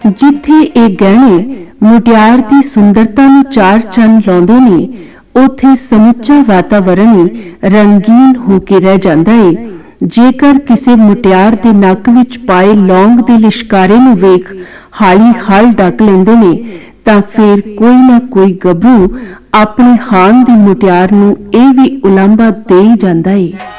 जिथे ये गहने मुटियार की सुंदरता नूं चार चंद लाउंदे ने, उथे समुचा वातावरण ही रंगीन होके रह जांदा है। जेकर किसी मुटियार के नक विच पाए लौंग के लिशकारे नूं वेख हाली हल डक लेंदे ने, तां फिर कोई ना कोई गभरू अपने हान दी मुटियार नूं इह वी उलांभा दे ही जांदा है।